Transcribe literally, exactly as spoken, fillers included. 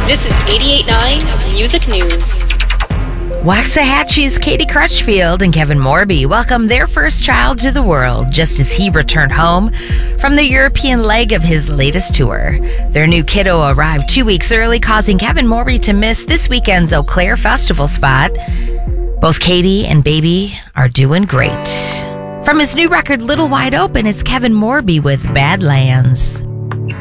This is eighty-eight point nine Music News. Waxahachie's Katie Crutchfield and Kevin Morby welcomed their first child to the world just as he returned home from the European leg of his latest tour. Their new kiddo arrived two weeks early, causing Kevin Morby to miss this weekend's Eau Claire Festival spot. Both Katie and baby are doing great. From his new record, Little Wide Open, it's Kevin Morby with Badlands.